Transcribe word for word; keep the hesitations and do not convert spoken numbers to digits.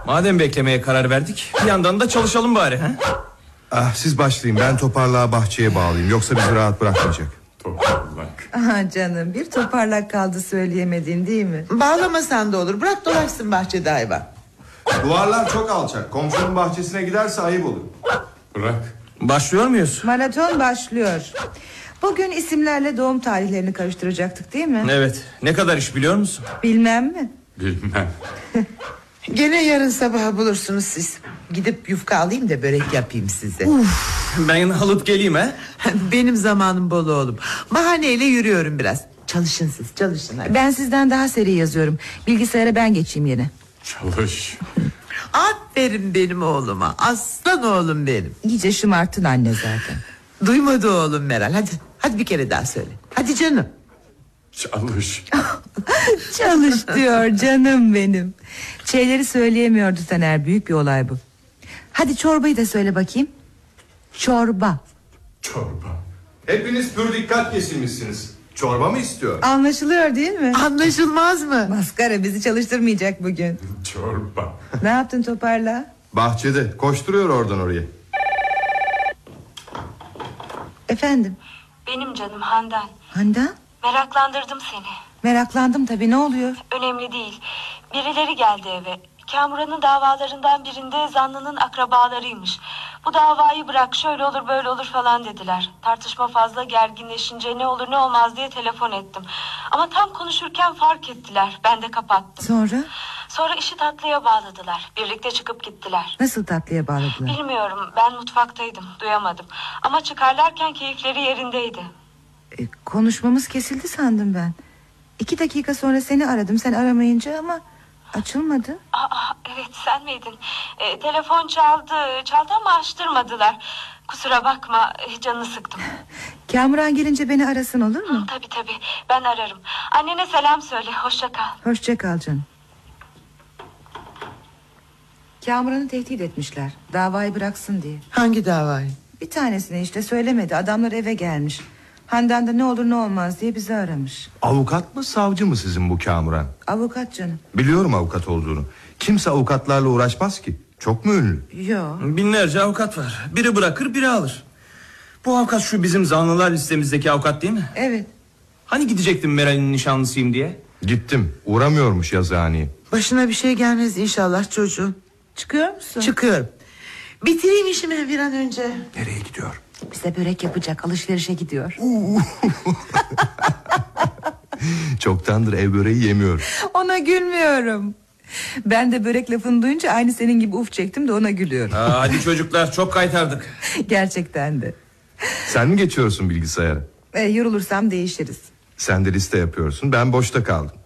Madem beklemeye karar verdik, bir yandan da çalışalım bari. He? Ah, siz başlayın, ben toparlığa bahçeye bağlayayım. Yoksa bizi rahat bırakmayacak. Toparlak. Aha canım, bir toparlak kaldı söyleyemediğin, değil mi? Bağlamasan da olur, bırak dolaşsın bahçede hayvan. Duvarlar çok alçak. Komşunun bahçesine giderse ayıp olur. Bırak. Başlıyor muyuz? Maraton başlıyor. Bugün isimlerle doğum tarihlerini karıştıracaktık, değil mi? Evet. Ne kadar iş biliyor musun? Bilmem mi? Bilmem. Gene yarın sabah bulursunuz siz. Gidip yufka alayım da börek yapayım size. Ben alıp geleyim he. Benim zamanım bol oğlum. Mahaneyle yürüyorum biraz. Çalışın siz, çalışın hadi. Ben sizden daha seri yazıyorum. Bilgisayara ben geçeyim yine. Çalış. Aferin benim oğluma. Aslan oğlum benim. İyice şımarttın anne zaten. Duymadı oğlum Meral. Hadi, hadi bir kere daha söyle. Hadi canım. Çalış. Çalış diyor canım benim. Şeyleri söyleyemiyordu Taner, büyük bir olay bu. Hadi çorbayı da söyle bakayım. Çorba. Çorba. Hepiniz pür dikkat kesilmişsiniz. Çorba mı istiyor? Anlaşılıyor değil mi? Anlaşılmaz mı? Maskara bizi çalıştırmayacak bugün. Çorba. Ne yaptın toparla? Bahçede koşturuyor oradan oraya. Efendim? Benim canım Handan. Handan? Meraklandırdım seni. Meraklandım tabii, ne oluyor? Önemli değil. Birileri geldi eve. Kamuran'ın davalarından birinde zanlının akrabalarıymış. Bu davayı bırak, şöyle olur böyle olur falan dediler. Tartışma fazla gerginleşince ne olur ne olmaz diye telefon ettim. Ama tam konuşurken fark ettiler. Ben de kapattım. Sonra? Sonra işi tatlıya bağladılar. Birlikte çıkıp gittiler. Nasıl tatlıya bağladılar? Bilmiyorum, ben mutfaktaydım, duyamadım. Ama çıkarlarken keyifleri yerindeydi. E, konuşmamız kesildi sandım ben. İki dakika sonra seni aradım, sen aramayınca ama açılmadı. Aa, evet sen miydin? E, telefon çaldı, çaldı ama açtırmadılar. Kusura bakma, e, canını sıktım. Kamuran gelince beni arasın, olur mu? Hı, tabii tabii, ben ararım. Annene selam söyle, hoşça kal. Hoşça kal canım. Kamuran'ı tehdit etmişler, davayı bıraksın diye. Hangi davayı? Bir tanesini işte, söylemedi. Adamlar eve gelmiş. Handan da ne olur ne olmaz diye bizi aramış. Avukat mı, savcı mı sizin bu Kamuran? Avukat canım. Biliyorum avukat olduğunu. Kimse avukatlarla uğraşmaz ki. Çok mu ünlü? Yo. Binlerce avukat var. Biri bırakır, biri alır. Bu avukat şu bizim zanlılar listemizdeki avukat değil mi? Evet. Hani gidecektim Meral'in nişanlısıyım diye? Gittim. Uğramıyormuş yazıhaneye. Başına bir şey gelmez inşallah çocuğun. Çıkıyor musun? Çıkıyorum. Bitireyim işimi bir an önce. Nereye gidiyor? Bize börek yapacak, alışverişe gidiyor. Çoktandır ev böreği yemiyorum. Ona gülmüyorum. Ben de börek lafını duyunca aynı senin gibi uf çektim de ona gülüyorum. Aa, hadi çocuklar, çok kaytardık. Gerçekten de. Sen mi geçiyorsun bilgisayara? E, yorulursam değişiriz. Sen de liste yapıyorsun, ben boşta kaldım.